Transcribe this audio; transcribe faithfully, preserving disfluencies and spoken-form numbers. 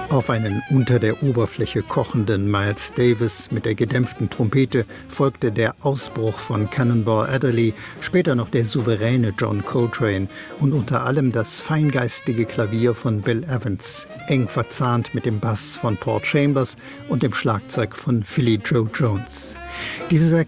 Auf einen unter der Oberfläche kochenden Miles Davis mit der gedämpften Trompete folgte der Ausbruch von Cannonball Adderley, später noch der souveräne John Coltrane und unter allem das feingeistige Klavier von Bill Evans, eng verzahnt mit dem Bass von Paul Chambers und dem Schlagzeug von Philly Joe Jones. Diese